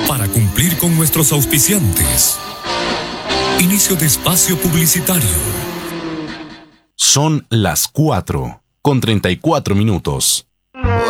Para cumplir con nuestros auspiciantes. Inicio de espacio publicitario. Son las 4:34.